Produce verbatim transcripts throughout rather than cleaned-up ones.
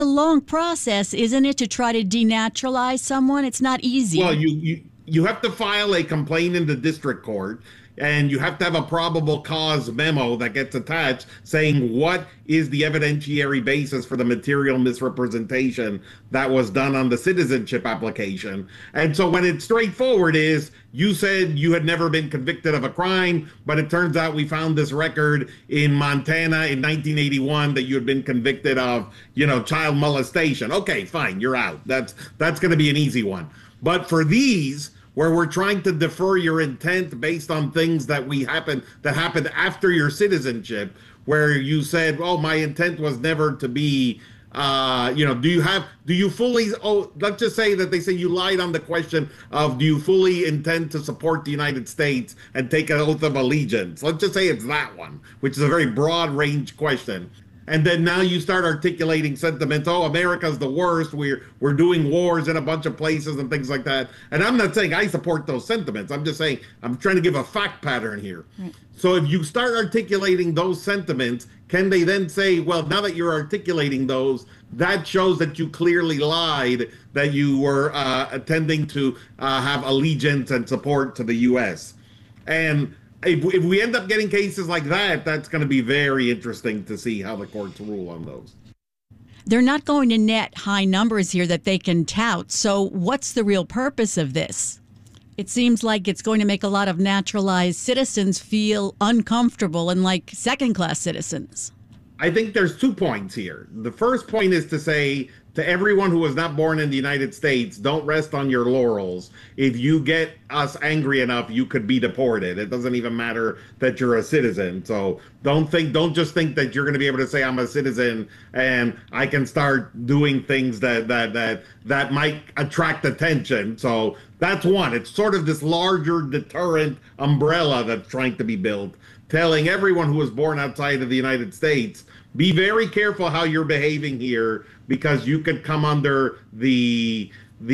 A long process, isn't it, to try to denaturalize someone? It's not easy. Well, you, you, you have to file a complaint in the district court, and you have to have a probable cause memo that gets attached saying what is the evidentiary basis for the material misrepresentation that was done on the citizenship application. And so when it's straightforward is, you said you had never been convicted of a crime, but it turns out we found this record in Montana in nineteen eighty-one that you had been convicted of, you know, child molestation. Okay, fine, you're out. That's that's going to be an easy one. But for these, where we're trying to defer your intent based on things that we happen that happened after your citizenship, where you said, "Oh, my intent was never to be," uh, you know, do you have, do you fully? Oh, let's just say that they say you lied on the question of, do you fully intend to support the United States and take an oath of allegiance? Let's just say it's that one, which is a very broad range question. And then now you start articulating sentiments. Oh, America's the worst. We're we're doing wars in a bunch of places and things like that. And I'm not saying I support those sentiments. I'm just saying I'm trying to give a fact pattern here. Right. So if you start articulating those sentiments, can they then say, well, now that you're articulating those, that shows that you clearly lied, that you were uh, intending to uh, have allegiance and support to the U S? And If, if we end up getting cases like that, that's going to be very interesting to see how the courts rule on those. They're not going to net high numbers here that they can tout. So what's the real purpose of this? It seems like it's going to make a lot of naturalized citizens feel uncomfortable and like second-class citizens. I think there's two points here. The first point is to say to everyone who was not born in the United States, don't rest on your laurels. If you get us angry enough, you could be deported. It doesn't even matter that you're a citizen. So don't think, don't just think that you're going to be able to say I'm a citizen and I can start doing things that that that that might attract attention. So that's one. It's sort of this larger deterrent umbrella that's trying to be built, telling everyone who was born outside of the United States, be very careful how you're behaving here, because you could come under the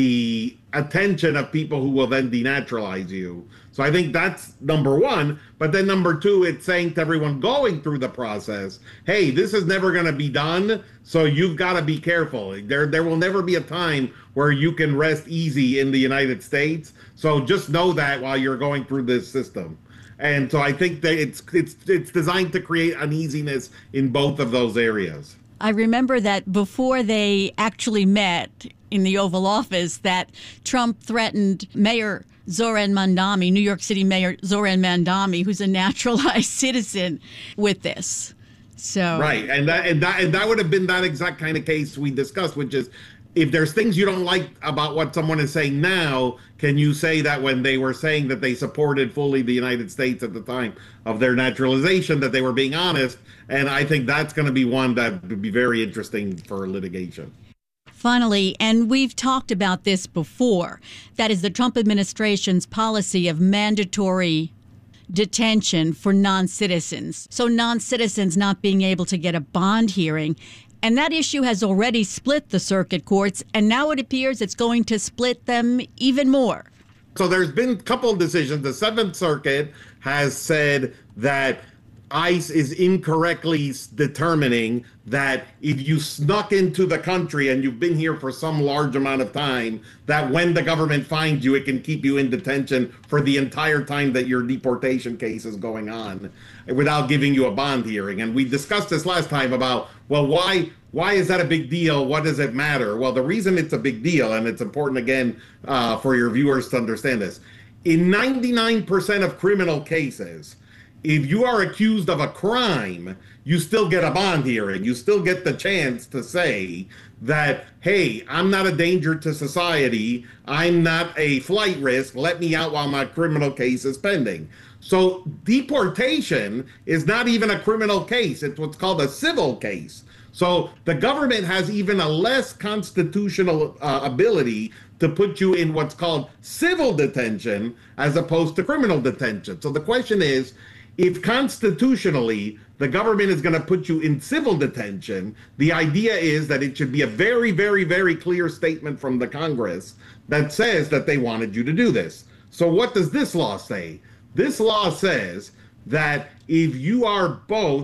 the attention of people who will then denaturalize you. So I think that's number one. But then number two, it's saying to everyone going through the process, hey, this is never going to be done, so you've got to be careful. There, there will never be a time where you can rest easy in the United States. So just know that while you're going through this system. And so I think that it's it's it's designed to create uneasiness in both of those areas. I remember that before they actually met in the Oval Office, that Trump threatened Mayor Zohran Mamdani, New York City Mayor Zohran Mamdani, who's a naturalized citizen, with this. So right, and that and that and that would have been that exact kind of case we discussed, which is, if there's things you don't like about what someone is saying now, can you say that when they were saying that they supported fully the United States at the time of their naturalization, that they were being honest? And I think that's going to be one that would be very interesting for litigation. Finally, and we've talked about this before, that is the Trump administration's policy of mandatory detention for non-citizens. So non-citizens not being able to get a bond hearing. And that issue has already split the circuit courts, and now it appears it's going to split them even more. So there's been a couple of decisions. The Seventh Circuit has said that ICE is incorrectly determining that if you snuck into the country and you've been here for some large amount of time, that when the government finds you, it can keep you in detention for the entire time that your deportation case is going on without giving you a bond hearing. And we discussed this last time about, well, why why is that a big deal? What does it matter? Well, the reason it's a big deal, and it's important, again, uh, for your viewers to understand this, in ninety-nine percent of criminal cases, if you are accused of a crime, you still get a bond hearing. You still get the chance to say that, hey, I'm not a danger to society. I'm not a flight risk. Let me out while my criminal case is pending. So deportation is not even a criminal case. It's what's called a civil case. So the government has even a less constitutional uh, ability to put you in what's called civil detention as opposed to criminal detention. So the question is, if constitutionally the government is going to put you in civil detention, the idea is that it should be a very, very, very clear statement from the Congress that says that they wanted you to do this. So what does this law say? This law says that if you are both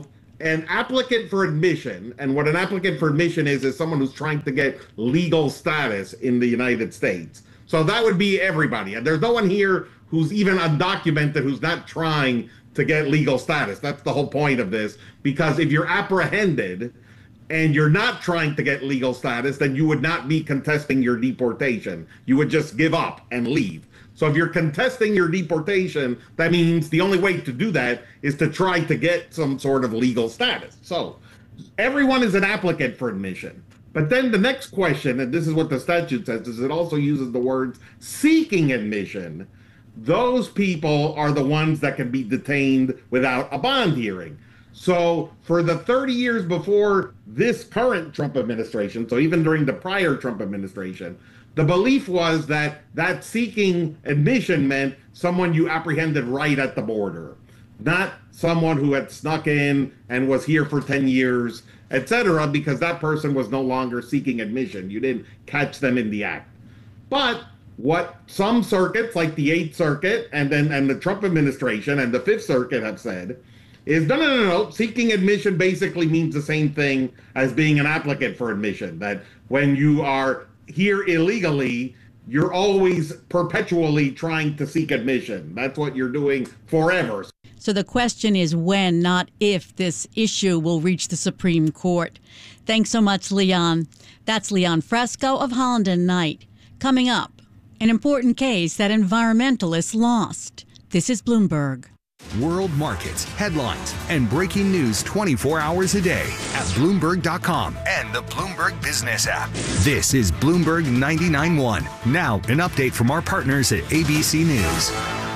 an applicant for admission, and what an applicant for admission is, is someone who's trying to get legal status in the United States. So that would be everybody. And there's no one here who's even undocumented who's not trying to get legal status. That's the whole point of this, because if you're apprehended and you're not trying to get legal status, then you would not be contesting your deportation. You would just give up and leave. So if you're contesting your deportation, that means the only way to do that is to try to get some sort of legal status. So everyone is an applicant for admission. But then the next question, and this is what the statute says, is it also uses the words seeking admission. Those people are the ones that can be detained without a bond hearing. So for the thirty years before this current Trump administration, so even during the prior Trump administration, the belief was that that seeking admission meant someone you apprehended right at the border, not someone who had snuck in and was here for ten years, et cetera, because that person was no longer seeking admission. You didn't catch them in the act. But what some circuits, like the Eighth Circuit and then and the Trump administration and the Fifth Circuit have said is no, no, no, no. Seeking admission basically means the same thing as being an applicant for admission, that when you are here illegally, you're always perpetually trying to seek admission. That's what you're doing forever. So the question is when, not if, this issue will reach the Supreme Court. Thanks so much, Leon. That's Leon Fresco of Holland and Knight. Coming up, an important case that environmentalists lost. This is Bloomberg. World markets, headlines, and breaking news twenty-four hours a day at Bloomberg dot com and the Bloomberg Business app. This is Bloomberg ninety-nine point one. Now, an update from our partners at A B C News.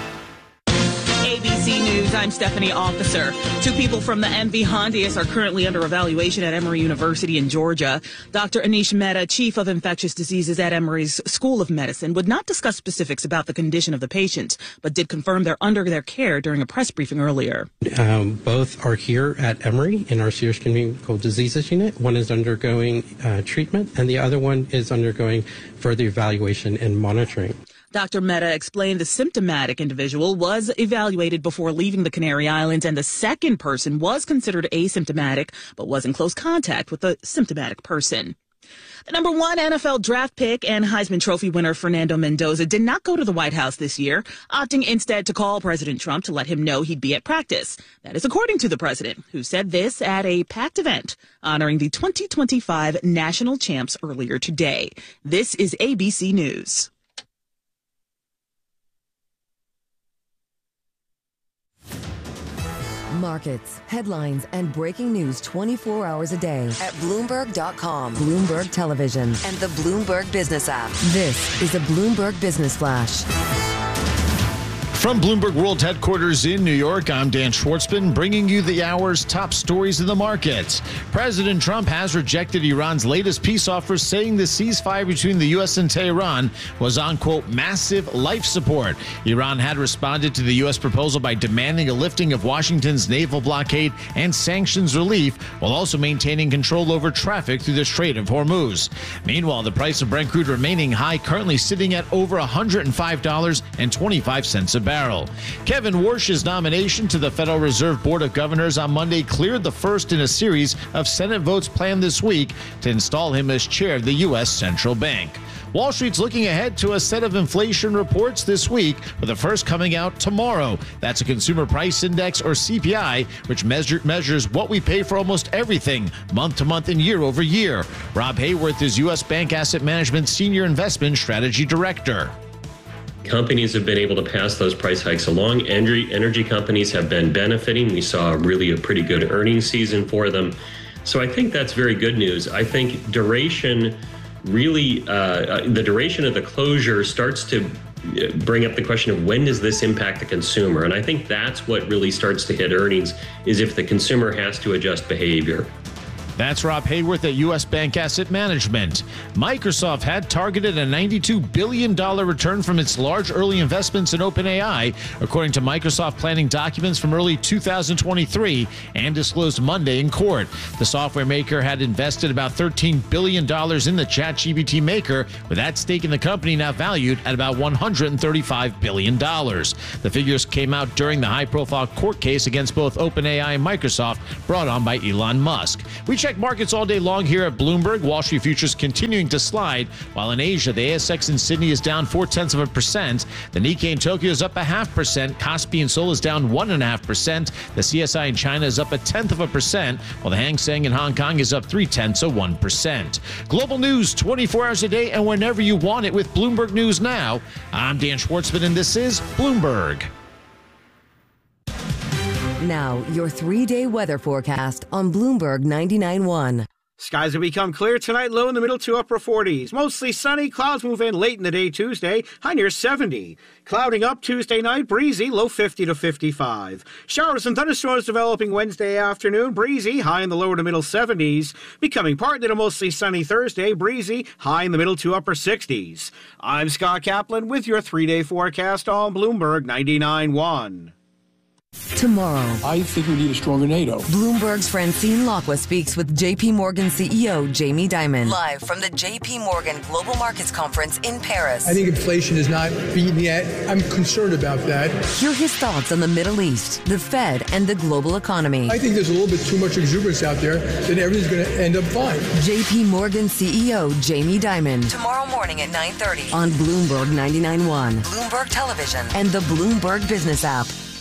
A B C News, I'm Stephanie Officer. Two people from the M V Hondius are currently under evaluation at Emory University in Georgia. Doctor Anish Mehta, chief of infectious diseases at Emory's School of Medicine, would not discuss specifics about the condition of the patients, but did confirm they're under their care during a press briefing earlier. Um, both are here at Emory in our serious communicable diseases unit. One is undergoing uh, treatment, and the other one is undergoing further evaluation and monitoring. Doctor Mehta explained the symptomatic individual was evaluated before leaving the Canary Islands, and the second person was considered asymptomatic but was in close contact with the symptomatic person. The number one N F L draft pick and Heisman Trophy winner Fernando Mendoza did not go to the White House this year, opting instead to call President Trump to let him know he'd be at practice. That is according to the president, who said this at a packed event honoring the twenty twenty-five national champs earlier today. This is A B C News. Markets, headlines, and breaking news twenty-four hours a day at Bloomberg dot com, Bloomberg Television, and the Bloomberg Business app. This is a Bloomberg Business Flash. From Bloomberg World Headquarters in New York, I'm Dan Schwartzman, bringing you the hour's top stories in the markets. President Trump has rejected Iran's latest peace offer, saying the ceasefire between the U S and Tehran was on, quote, massive life support. Iran had responded to the U S proposal by demanding a lifting of Washington's naval blockade and sanctions relief, while also maintaining control over traffic through the Strait of Hormuz. Meanwhile, the price of Brent crude remaining high, currently sitting at over one hundred five dollars and twenty-five cents a barrel. Kevin Warsh's nomination to the Federal Reserve Board of Governors on Monday cleared the first in a series of Senate votes planned this week to install him as chair of the U S Central Bank. Wall Street's looking ahead to a set of inflation reports this week, with the first coming out tomorrow. That's a Consumer Price Index, or C P I, which measure, measures what we pay for almost everything, month to month and year over year. Rob Hayworth is U S Bank Asset Management Senior Investment Strategy Director. Companies have been able to pass those price hikes along. Energy, energy companies have been benefiting. We saw really a pretty good earnings season for them. So I think that's very good news. I think duration really, uh, the duration of the closure starts to bring up the question of when does this impact the consumer? And I think that's what really starts to hit earnings, is if the consumer has to adjust behavior. That's Rob Hayworth at U S Bank Asset Management. Microsoft had targeted a ninety-two billion dollars return from its large early investments in OpenAI, according to Microsoft planning documents from early two thousand twenty-three and disclosed Monday in court. The software maker had invested about thirteen billion dollars in the ChatGPT maker, with that stake in the company now valued at about one hundred thirty-five billion dollars. The figures came out during the high-profile court case against both OpenAI and Microsoft brought on by Elon Musk. We check markets all day long here at Bloomberg. Wall Street futures continuing to slide, while in Asia, the A S X in Sydney is down four-tenths of a percent. The Nikkei in Tokyo is up a half percent. Kospi in Seoul is down one and a half percent. The C S I in China is up a tenth of a percent, while the Hang Seng in Hong Kong is up three-tenths of one percent. Global news twenty-four hours a day and whenever you want it with Bloomberg News Now. I'm Dan Schwartzman, and this is Bloomberg. Now, your three-day weather forecast on Bloomberg ninety-nine point one. Skies will become clear tonight, low in the middle to upper forties. Mostly sunny, clouds move in late in the day Tuesday, high near seventy. Clouding up Tuesday night, breezy, low fifty to fifty-five. Showers and thunderstorms developing Wednesday afternoon, breezy, high in the lower to middle seventies. Becoming partly to mostly sunny Thursday, breezy, high in the middle to upper sixties. I'm Scott Kaplan with your three-day forecast on Bloomberg ninety-nine point one. Tomorrow, I think we need a stronger NATO. Bloomberg's Francine Lacqua speaks with J P Morgan C E O Jamie Dimon. Live from the J P Morgan Global Markets Conference in Paris. I think inflation is not beaten yet. I'm concerned about that. Hear his thoughts on the Middle East, the Fed, and the global economy. I think there's a little bit too much exuberance out there, then everything's going to end up fine. J P Morgan C E O Jamie Dimon. Tomorrow morning at nine thirty on Bloomberg ninety-nine point one, Bloomberg Television, and the Bloomberg Business app.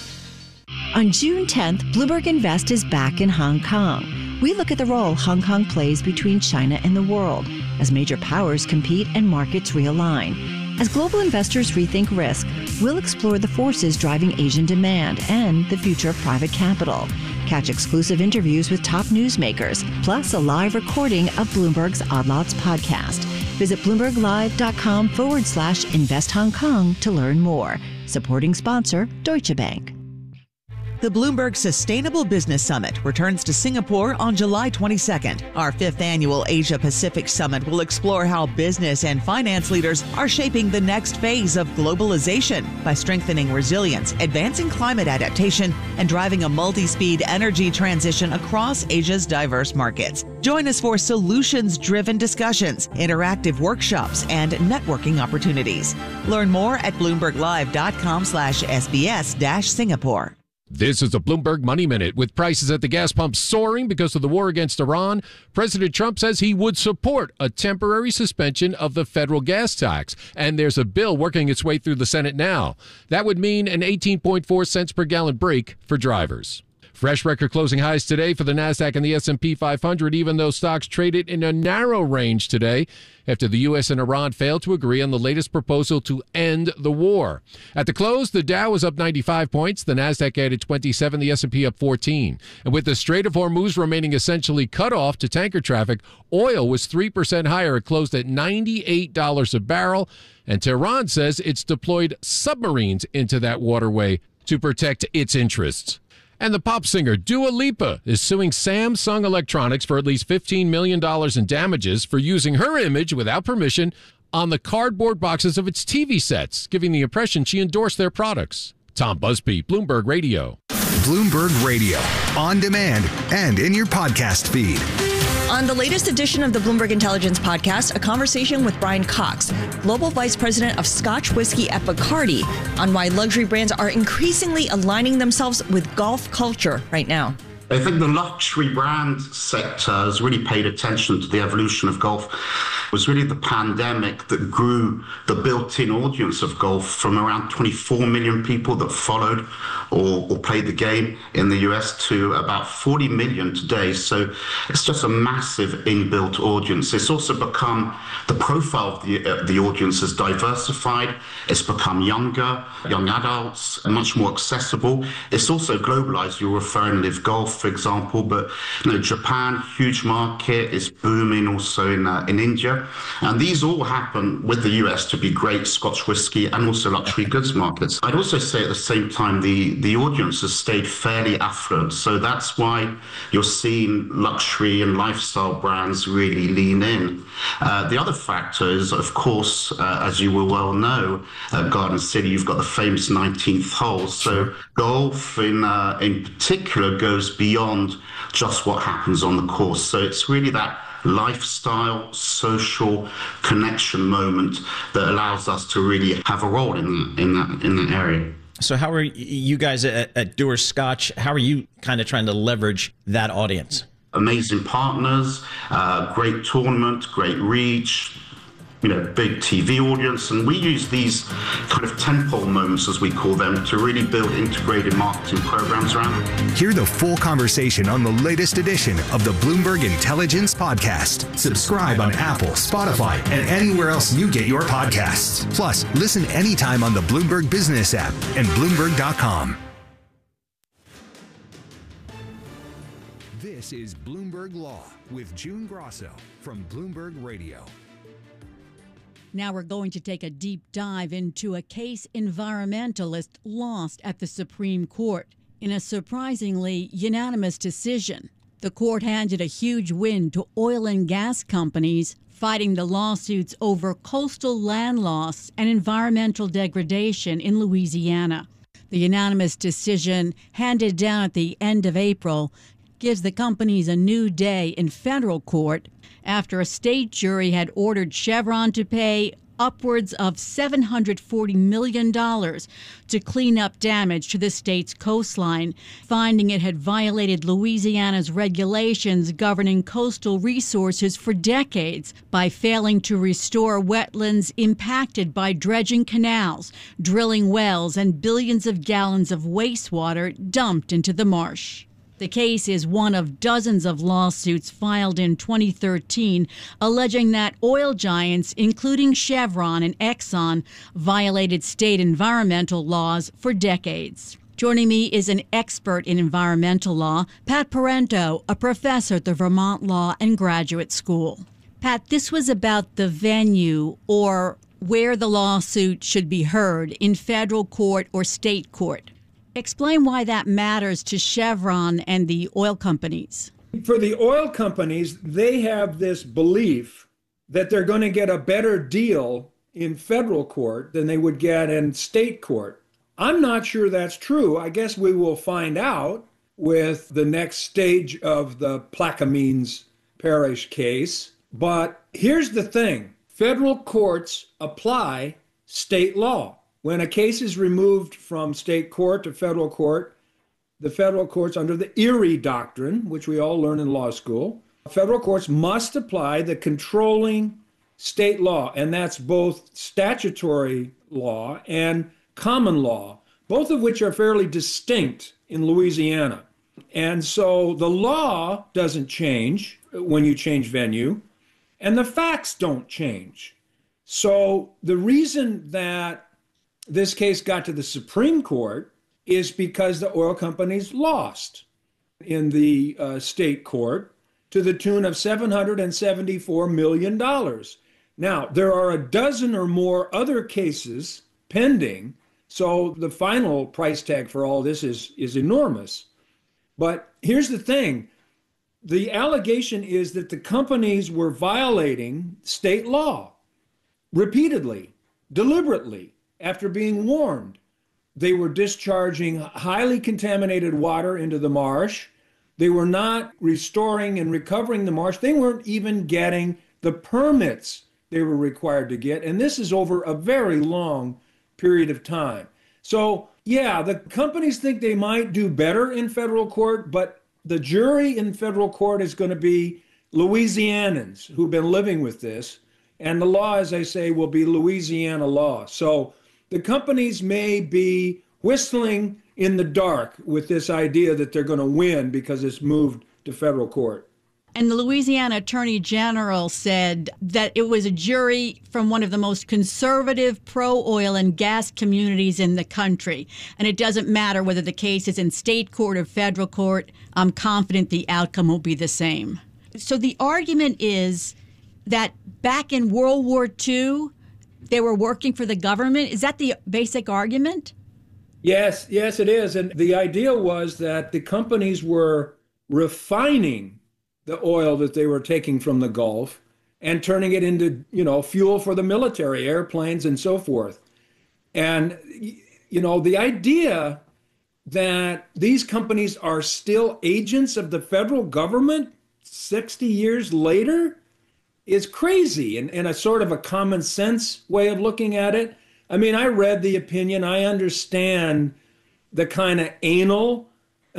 On June tenth, Bloomberg Invest is back in Hong Kong. We look at the role Hong Kong plays between China and the world as major powers compete and markets realign. As global investors rethink risk, we'll explore the forces driving Asian demand and the future of private capital. Catch exclusive interviews with top newsmakers, plus a live recording of Bloomberg's Odd Lots podcast. Visit bloomberglive.com forward slash invest Hong Kong to learn more. Supporting sponsor, Deutsche Bank. The Bloomberg Sustainable Business Summit returns to Singapore on July twenty-second. Our fifth annual Asia Pacific Summit will explore how business and finance leaders are shaping the next phase of globalization by strengthening resilience, advancing climate adaptation, and driving a multi-speed energy transition across Asia's diverse markets. Join us for solutions-driven discussions, interactive workshops, and networking opportunities. Learn more at bloomberglive.com slash SBS dash Singapore. This is a Bloomberg Money Minute. With prices at the gas pump soaring because of the war against Iran, President Trump says he would support a temporary suspension of the federal gas tax. And there's a bill working its way through the Senate now. That would mean an eighteen point four cents per gallon break for drivers. Fresh record closing highs today for the NASDAQ and the S and P five hundred, even though stocks traded in a narrow range today after the U S and Iran failed to agree on the latest proposal to end the war. At the close, the Dow was up ninety-five points, the NASDAQ added twenty-seven, the S and P up fourteen. And with the Strait of Hormuz remaining essentially cut off to tanker traffic, oil was three percent higher. It closed at ninety-eight dollars a barrel. And Tehran says it's deployed submarines into that waterway to protect its interests. And the pop singer Dua Lipa is suing Samsung Electronics for at least fifteen million dollars in damages for using her image without permission on the cardboard boxes of its T V sets, giving the impression she endorsed their products. Tom Busby, Bloomberg Radio. Bloomberg Radio, on demand and in your podcast feed. On the latest edition of the Bloomberg Intelligence Podcast, a conversation with Brian Cox, Global Vice President of Scotch Whiskey at Bacardi, on why luxury brands are increasingly aligning themselves with golf culture right now. I think the luxury brand sector has really paid attention to the evolution of golf. It was really the pandemic that grew the built-in audience of golf from around twenty-four million people that followed or, or played the game in the U S to about forty million today. So it's just a massive inbuilt audience. It's also become, the profile of the, uh, the audience has diversified. It's become younger, young adults, much more accessible. It's also globalized. You're referring to Live Golf, for example, but you know, Japan, huge market, is booming also in uh, in India. Australia. And these all happen with the U S to be great Scotch whisky and also luxury goods markets. I'd also say at the same time, the, the audience has stayed fairly affluent. So that's why you're seeing luxury and lifestyle brands really lean in. Uh, the other factor is, of course, uh, as you will well know, at Garden City, you've got the famous nineteenth hole. So golf in, uh, in particular goes beyond just what happens on the course. So it's really that lifestyle, social connection moment that allows us to really have a role in in that in that area. So how are you guys at, at Dewar's Scotch, how are you kind of trying to leverage that audience? Amazing partners, uh, great tournament, great reach, you know, big T V audience, and we use these kind of tentpole moments, as we call them, to really build integrated marketing programs around it. Hear the full conversation on the latest edition of the Bloomberg Intelligence Podcast. Subscribe on Apple, Spotify, and anywhere else you get your podcasts. Plus, listen anytime on the Bloomberg Business app and Bloomberg dot com. This is Bloomberg Law with June Grosso from Bloomberg Radio. Now we're going to take a deep dive into a case environmentalists lost at the Supreme Court in a surprisingly unanimous decision. The court handed a huge win to oil and gas companies fighting the lawsuits over coastal land loss and environmental degradation in Louisiana. The unanimous decision, handed down at the end of April, gives the companies a new day in federal court after a state jury had ordered Chevron to pay upwards of seven hundred forty million dollars to clean up damage to the state's coastline, finding it had violated Louisiana's regulations governing coastal resources for decades by failing to restore wetlands impacted by dredging canals, drilling wells, and billions of gallons of wastewater dumped into the marsh. The case is one of dozens of lawsuits filed in twenty thirteen alleging that oil giants, including Chevron and Exxon, violated state environmental laws for decades. Joining me is an expert in environmental law, Pat Parento, a professor at the Vermont Law and Graduate School. Pat, this was about the venue or where the lawsuit should be heard, in federal court or state court. Explain why that matters to Chevron and the oil companies. For the oil companies, they have this belief that they're going to get a better deal in federal court than they would get in state court. I'm not sure that's true. I guess we will find out with the next stage of the Plaquemines Parish case. But here's the thing. Federal courts apply state law. When a case is removed from state court to federal court, the federal courts, under the Erie Doctrine, which we all learn in law school, federal courts must apply the controlling state law, and that's both statutory law and common law, both of which are fairly distinct in Louisiana. And so the law doesn't change when you change venue, and the facts don't change. So the reason that this case got to the Supreme Court is because the oil companies lost in the uh, state court to the tune of seven hundred seventy-four million dollars. Now, there are a dozen or more other cases pending, so the final price tag for all this is, is enormous. But here's the thing. The allegation is that the companies were violating state law repeatedly, deliberately, after being warned. They were discharging highly contaminated water into the marsh. They were not restoring and recovering the marsh. They weren't even getting the permits they were required to get. And this is over a very long period of time. So, yeah, the companies think they might do better in federal court, but the jury in federal court is going to be Louisianans who've been living with this. And the law, as I say, will be Louisiana law. So the companies may be whistling in the dark with this idea that they're going to win because it's moved to federal court. And the Louisiana Attorney General said that it was a jury from one of the most conservative pro-oil and gas communities in the country. And it doesn't matter whether the case is in state court or federal court. I'm confident the outcome will be the same. So the argument is that back in World War Two, they were working for the government? Is that the basic argument? Yes, yes, it is. And the idea was that the companies were refining the oil that they were taking from the Gulf and turning it into, you know, fuel for the military, airplanes and so forth. And, you know, the idea that these companies are still agents of the federal government sixty years later is crazy, and, and a sort of a common sense way of looking at it. I mean, I read the opinion. I understand the kind of anal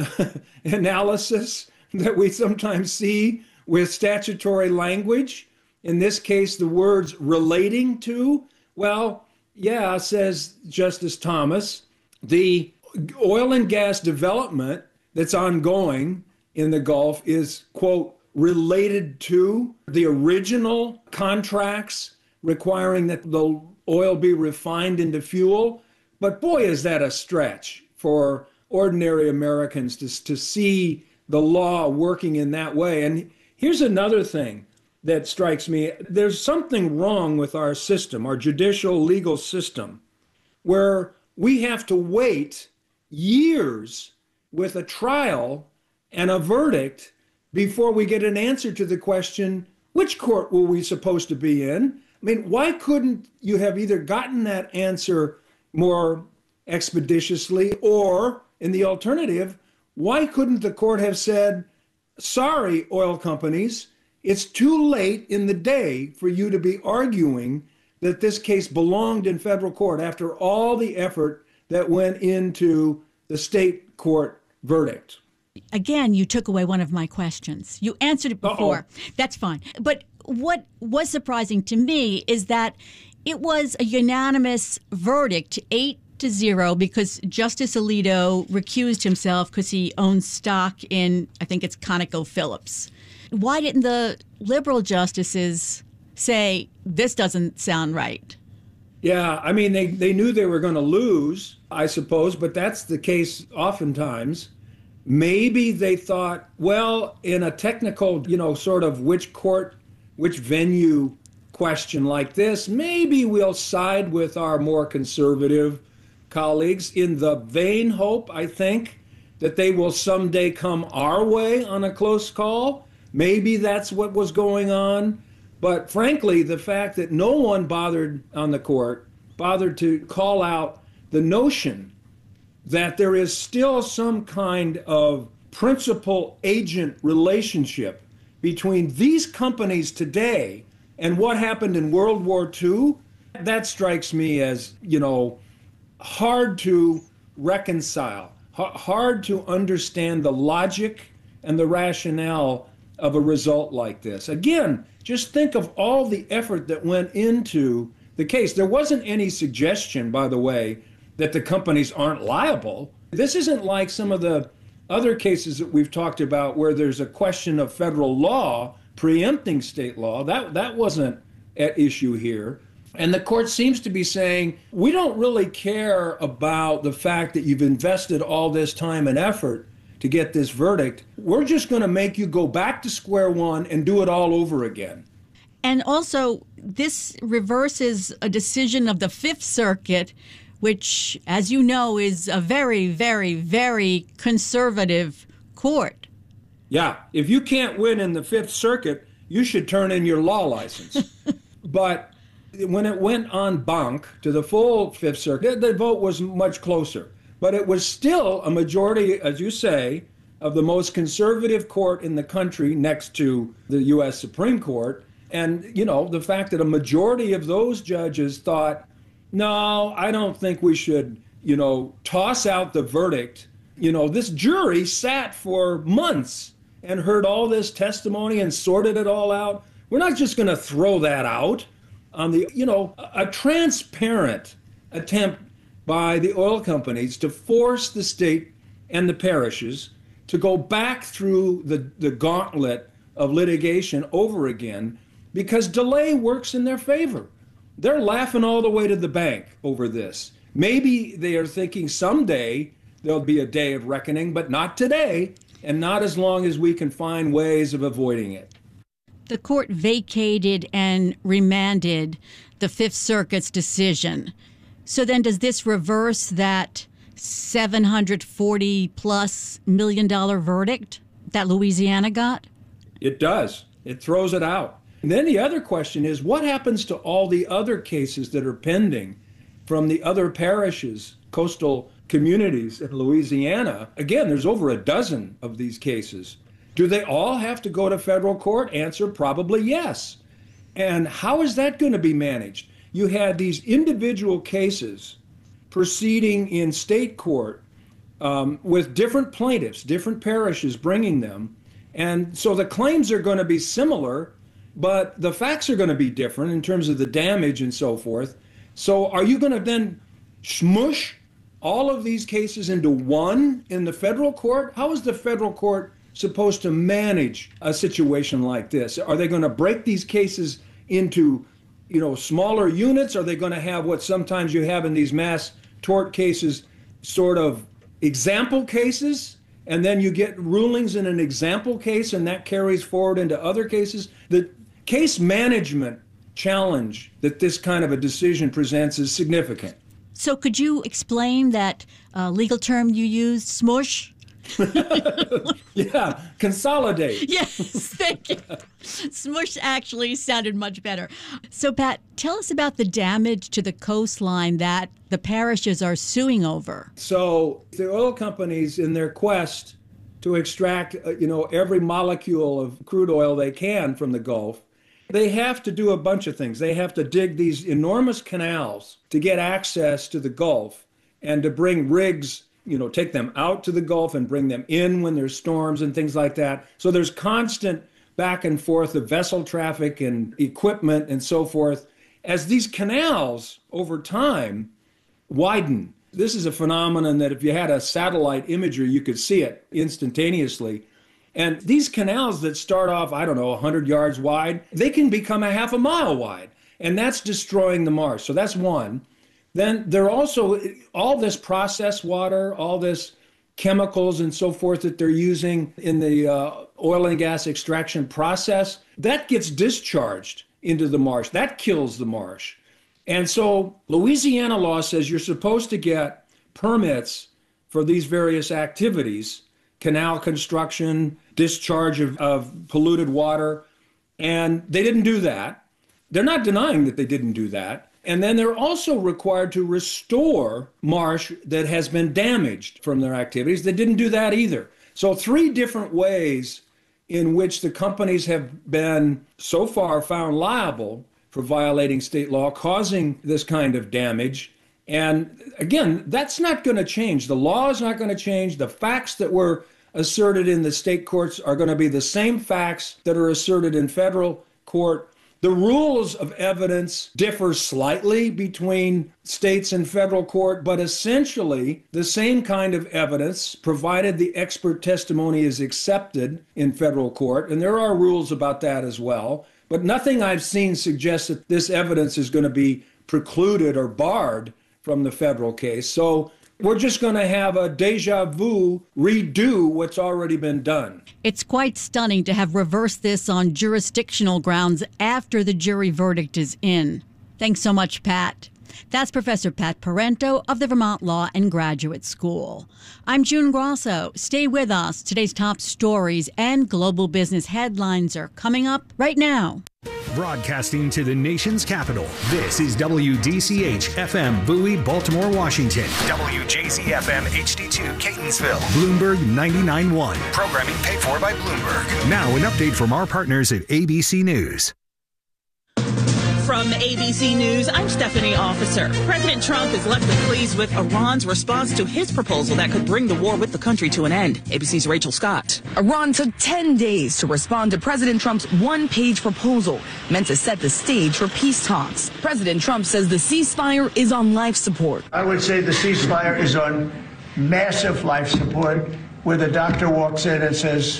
analysis that we sometimes see with statutory language. In this case, the words relating to. Well, yeah, says Justice Thomas, the oil and gas development that's ongoing in the Gulf is, quote, related to the original contracts requiring that the oil be refined into fuel. But boy, is that a stretch for ordinary Americans to, to see the law working in that way. And here's another thing that strikes me. There's something wrong with our system, our judicial legal system, where we have to wait years with a trial and a verdict before we get an answer to the question, which court were we supposed to be in? I mean, why couldn't you have either gotten that answer more expeditiously, or in the alternative, why couldn't the court have said, sorry, oil companies, it's too late in the day for you to be arguing that this case belonged in federal court after all the effort that went into the state court verdict? Again, you took away one of my questions. You answered it before. Uh-oh. That's fine. But what was surprising to me is that it was a unanimous verdict, eight to zero, because Justice Alito recused himself because he owns stock in, I think it's ConocoPhillips. Why didn't the liberal justices say, this doesn't sound right? Yeah, I mean, they, they knew they were going to lose, I suppose, but that's the case oftentimes. Maybe they thought, well, in a technical, you know, sort of which court, which venue question like this, maybe we'll side with our more conservative colleagues in the vain hope, I think, that they will someday come our way on a close call. Maybe that's what was going on. But frankly, the fact that no one bothered on the court, bothered to call out the notion that there is still some kind of principal-agent relationship between these companies today and what happened in World War Two, that strikes me as, you know, hard to reconcile, h- hard to understand the logic and the rationale of a result like this. Again, just think of all the effort that went into the case. There wasn't any suggestion, by the way, that the companies aren't liable. This isn't like some of the other cases that we've talked about where there's a question of federal law preempting state law. That that wasn't at issue here. And the court seems to be saying, we don't really care about the fact that you've invested all this time and effort to get this verdict. We're just going to make you go back to square one and do it all over again. And also, this reverses a decision of the Fifth Circuit, which, as you know, is a very, very, very conservative court. Yeah, if you can't win in the Fifth Circuit, you should turn in your law license. But when it went en banc to the full Fifth Circuit, the vote was much closer. But it was still a majority, as you say, of the most conservative court in the country next to the U S Supreme Court. And, you know, the fact that a majority of those judges thought, no, I don't think we should, you know, toss out the verdict. You know, this jury sat for months and heard all this testimony and sorted it all out. We're not just going to throw that out on the, you know, a transparent attempt by the oil companies to force the state and the parishes to go back through the, the gauntlet of litigation over again, because delay works in their favor. They're laughing all the way to the bank over this. Maybe they are thinking someday there'll be a day of reckoning, but not today, and not as long as we can find ways of avoiding it. The court vacated and remanded the Fifth Circuit's decision. So then does this reverse that seven hundred forty plus million dollar verdict that Louisiana got? It does. It throws it out. And then the other question is, what happens to all the other cases that are pending from the other parishes, coastal communities in Louisiana? Again, there's over a dozen of these cases. Do they all have to go to federal court? Answer, probably yes. And how is that going to be managed? You had these individual cases proceeding in state court um, with different plaintiffs, different parishes bringing them. And so the claims are going to be similar, but the facts are going to be different in terms of the damage and so forth. So are you going to then smush all of these cases into one in the federal court? How is the federal court supposed to manage a situation like this? Are they going to break these cases into, you know, smaller units? Are they going to have what sometimes you have in these mass tort cases, sort of example cases, and then you get rulings in an example case and that carries forward into other cases? The case management challenge that this kind of a decision presents is significant. So could you explain that uh, legal term you used, smush? Yeah, consolidate. Yes, thank you. Smush actually sounded much better. So, Pat, tell us about the damage to the coastline that the parishes are suing over. So the oil companies, in their quest to extract, uh, you know, every molecule of crude oil they can from the Gulf, they have to do a bunch of things. They have to dig these enormous canals to get access to the Gulf and to bring rigs, you know, take them out to the Gulf and bring them in when there's storms and things like that. So there's constant back and forth of vessel traffic and equipment and so forth. As these canals over time widen, this is a phenomenon that if you had a satellite imagery, you could see it instantaneously. And these canals that start off, I don't know, one hundred yards wide, they can become a half a mile wide. And that's destroying the marsh. So that's one. Then there also, all this processed water, all this chemicals and so forth that they're using in the uh, oil and gas extraction process, that gets discharged into the marsh. That kills the marsh. And so Louisiana law says you're supposed to get permits for these various activities, canal construction, discharge of, of polluted water, and they didn't do that. They're not denying that they didn't do that. And then they're also required to restore marsh that has been damaged from their activities. They didn't do that either. So three different ways in which the companies have been so far found liable for violating state law, causing this kind of damage. And again, that's not going to change. The law is not going to change. The facts that were asserted in the state courts are going to be the same facts that are asserted in federal court. The rules of evidence differ slightly between states and federal court, but essentially the same kind of evidence, provided the expert testimony is accepted in federal court. And there are rules about that as well. But nothing I've seen suggests that this evidence is going to be precluded or barred from the federal case. So we're just going to have a deja vu, redo what's already been done. It's quite stunning to have reversed this on jurisdictional grounds after the jury verdict is in. Thanks so much, Pat. That's Professor Pat Parento of the Vermont Law and Graduate School. I'm June Grosso. Stay with us. Today's top stories and global business headlines are coming up right now. Broadcasting to the nation's capital, this is W D C H F M Bowie, Baltimore, Washington. W J Z F M H D two, Catonsville. Bloomberg ninety-nine point one. Programming paid for by Bloomberg. Now an update from our partners at A B C News. From A B C News, I'm Stephanie Officer. President Trump is less than pleased with Iran's response to his proposal that could bring the war with the country to an end. A B C's Rachel Scott. Iran took ten days to respond to President Trump's one-page proposal meant to set the stage for peace talks. President Trump says the ceasefire is on life support. I would say the ceasefire is on massive life support, where the doctor walks in and says,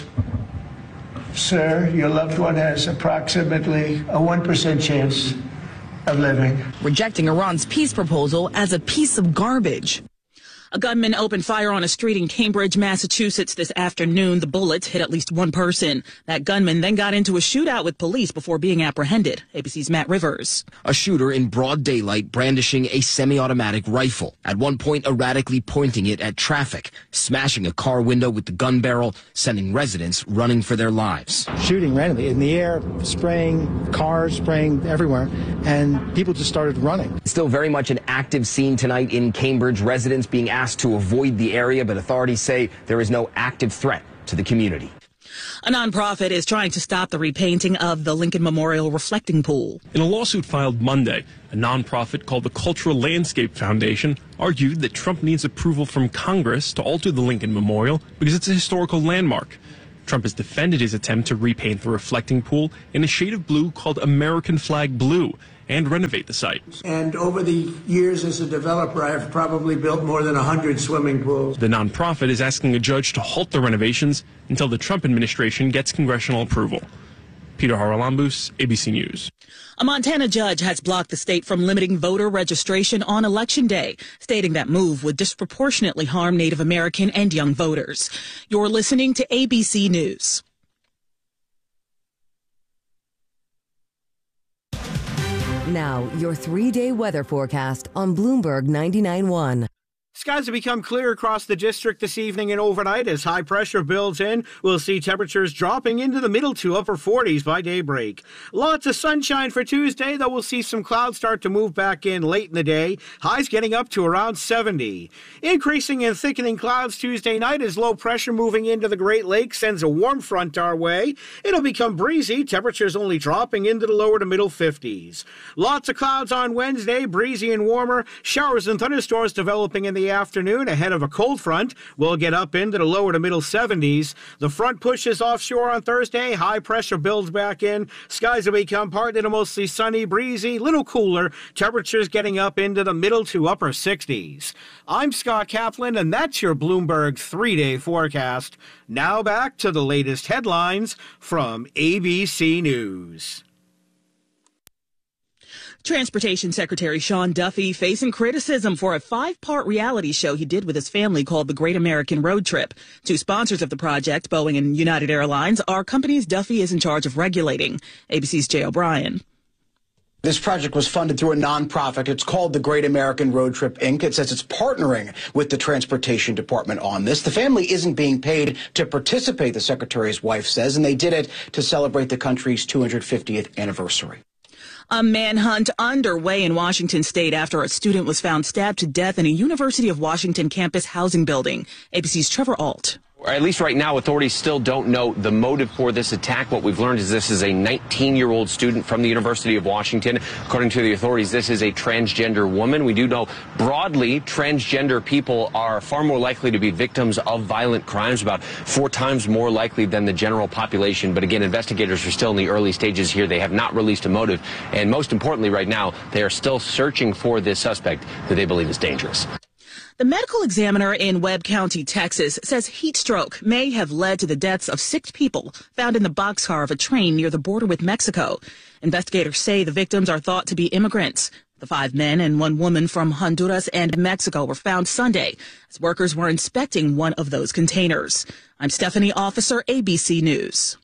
"Sir, your loved one has approximately a one percent chance of living." Rejecting Iran's peace proposal as a piece of garbage. A gunman opened fire on a street in Cambridge, Massachusetts this afternoon. The bullets hit at least one person. That gunman then got into a shootout with police before being apprehended. A B C's Matt Rivers. A shooter in broad daylight brandishing a semi-automatic rifle, at one point erratically pointing it at traffic, smashing a car window with the gun barrel, sending residents running for their lives. Shooting randomly in the air, spraying cars, spraying everywhere, and people just started running. Still very much an active scene tonight in Cambridge. Residents being asked to avoid the area, but authorities say there is no active threat to the community. A nonprofit is trying to stop the repainting of the Lincoln Memorial reflecting pool. In a lawsuit filed Monday, a nonprofit called the Cultural Landscape Foundation argued that Trump needs approval from Congress to alter the Lincoln Memorial because it's a historical landmark. Trump has defended his attempt to repaint the reflecting pool in a shade of blue called American Flag Blue and renovate the site. And over the years as a developer, I have probably built more than one hundred swimming pools. The nonprofit is asking a judge to halt the renovations until the Trump administration gets congressional approval. Peter Haralambous, A B C News. A Montana judge has blocked the state from limiting voter registration on Election Day, stating that move would disproportionately harm Native American and young voters. You're listening to A B C News. Now, your three-day weather forecast on Bloomberg ninety-nine point one. Skies have become clear across the district this evening and overnight as high pressure builds in. We'll see temperatures dropping into the middle to upper forties by daybreak. Lots of sunshine for Tuesday, though we'll see some clouds start to move back in late in the day. Highs getting up to around seventy. Increasing and thickening clouds Tuesday night as low pressure moving into the Great Lakes sends a warm front our way. It'll become breezy, temperatures only dropping into the lower to middle fifties. Lots of clouds on Wednesday, breezy and warmer. Showers and thunderstorms developing in the afternoon ahead of a cold front. We'll get up into the lower to middle seventies. The front pushes offshore on Thursday. High pressure builds back in. Skies will become partly to mostly sunny, breezy, little cooler. Temperatures getting up into the middle to upper sixties. I'm Scott Kaplan, and that's your Bloomberg three-day forecast. Now back to the latest headlines from A B C News. Transportation Secretary Sean Duffy facing criticism for a five-part reality show he did with his family called The Great American Road Trip. Two sponsors of the project, Boeing and United Airlines, are companies Duffy is in charge of regulating. A B C's Jay O'Brien. This project was funded through a nonprofit. It's called the Great American Road Trip, Incorporated. It says it's partnering with the Transportation Department on this. The family isn't being paid to participate, the Secretary's wife says, and they did it to celebrate the country's two hundred fiftieth anniversary. A manhunt underway in Washington state after a student was found stabbed to death in a University of Washington campus housing building. A B C's Trevor Ault. At least right now, authorities still don't know the motive for this attack. What we've learned is this is a nineteen-year-old student from the University of Washington. According to the authorities, this is a transgender woman. We do know broadly transgender people are far more likely to be victims of violent crimes, about four times more likely than the general population. But again, investigators are still in the early stages here. They have not released a motive. And most importantly, right now, they are still searching for this suspect who they believe is dangerous. The medical examiner in Webb County, Texas, says heat stroke may have led to the deaths of six people found in the boxcar of a train near the border with Mexico. Investigators say the victims are thought to be immigrants. The five men and one woman from Honduras and Mexico were found Sunday as workers were inspecting one of those containers. I'm Stephanie Officer, A B C News.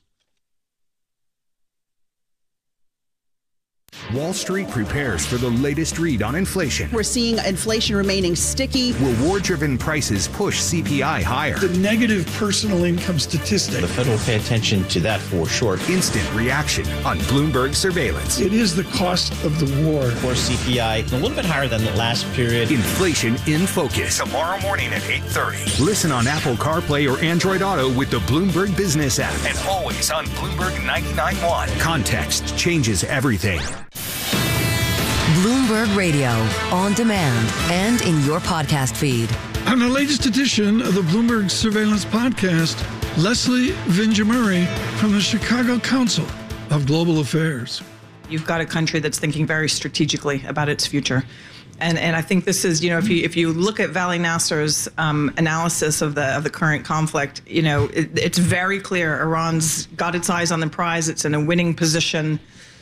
Wall Street prepares for the latest read on inflation. We're seeing inflation remaining sticky. Reward-driven prices push C P I higher. The negative personal income statistic. The Fed will pay attention to that for sure. Instant reaction on Bloomberg Surveillance. It is the cost of the war. For C P I, a little bit higher than the last period. Inflation in Focus. Tomorrow morning at eight thirty. Listen on Apple CarPlay or Android Auto with the Bloomberg Business app. And always on Bloomberg ninety-nine point one. Context changes everything. Bloomberg Radio, on demand and in your podcast feed. On the latest edition of the Bloomberg Surveillance Podcast, Leslie Vinjamuri from the Chicago Council of Global Affairs. You've got a country that's thinking very strategically about its future. And and I think this is, you know, if you if you look at Vali Nasser's um, analysis of the of the current conflict, you know, it, it's very clear Iran's got its eyes on the prize. It's in a winning position.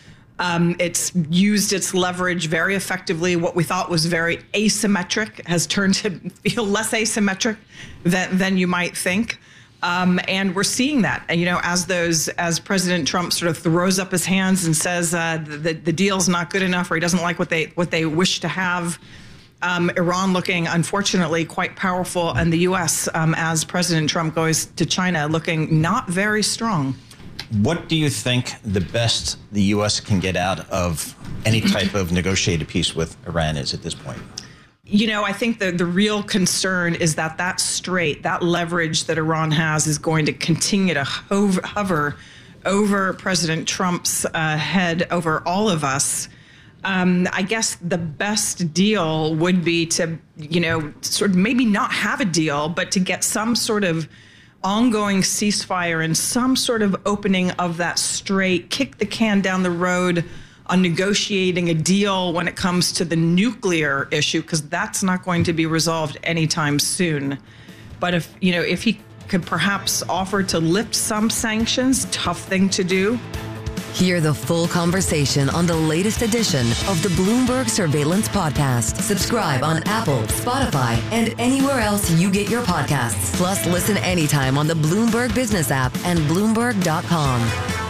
Um, it's used its leverage very effectively. What we thought was very asymmetric has turned to feel less asymmetric than, than you might think. Um, and we're seeing that, and, you know, as those, as President Trump sort of throws up his hands and says uh, the the deal's not good enough, or he doesn't like what they what they wish to have. Um, Iran looking, unfortunately, quite powerful, and the U S um, as President Trump goes to China, looking not very strong. What do you think the best the U S can get out of any type of negotiated peace with Iran is at this point? You know, I think the, the real concern is that that strait, that leverage that Iran has is going to continue to hover, hover over President Trump's uh, head, over all of us. Um, I guess the best deal would be to, you know, sort of maybe not have a deal, but to get some sort of ongoing ceasefire and some sort of opening of that strait, kick the can down the road on negotiating a deal when it comes to the nuclear issue, because that's not going to be resolved anytime soon. But if, you know, if he could perhaps offer to lift some sanctions, tough thing to do. Hear the full conversation on the latest edition of the Bloomberg Surveillance Podcast. Subscribe on Apple, Spotify, and anywhere else you get your podcasts. Plus, listen anytime on the Bloomberg Business app and Bloomberg dot com.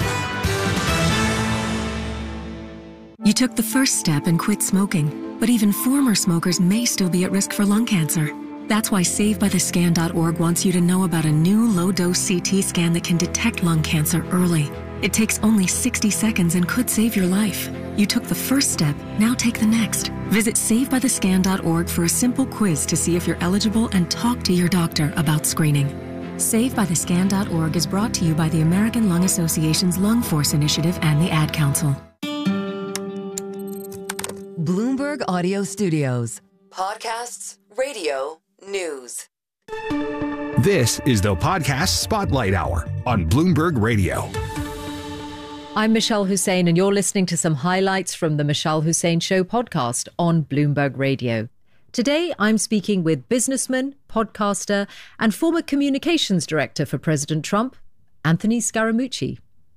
You took the first step and quit smoking, but even former smokers may still be at risk for lung cancer. That's why Save By The Scan dot org wants you to know about a new low-dose C T scan that can detect lung cancer early. It takes only sixty seconds and could save your life. You took the first step, now take the next. Visit Save By The Scan dot org for a simple quiz to see if you're eligible and talk to your doctor about screening. Save By The Scan dot org is brought to you by the American Lung Association's Lung Force Initiative and the Ad Council. Bloomberg Audio Studios. Podcasts, radio, news. This is the Podcast Spotlight Hour on Bloomberg Radio. I'm Michelle Hussein, and you're listening to some highlights from the Michelle Hussein Show podcast on Bloomberg Radio. Today, I'm speaking with businessman, podcaster, and former communications director for President Trump, Anthony Scaramucci.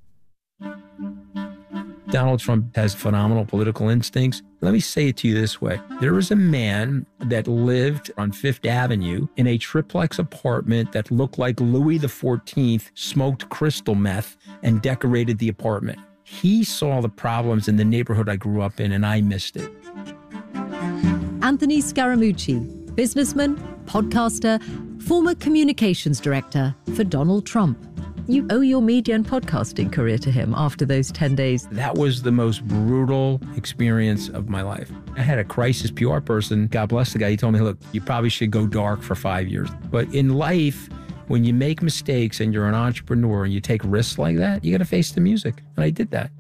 Donald Trump has phenomenal political instincts. Let me say it to you this way. There was a man that lived on Fifth Avenue in a triplex apartment that looked like Louis the fourteenth smoked crystal meth and decorated the apartment. He saw the problems in the neighborhood I grew up in, and I missed it. Anthony Scaramucci, businessman, podcaster, former communications director for Donald Trump. You owe your media and podcasting career to him after those ten days. That was the most brutal experience of my life. I had a crisis P R person, God bless the guy, he told me, look, you probably should go dark for five years. But in life, when you make mistakes and you're an entrepreneur and you take risks like that, you got to face the music. And I did that.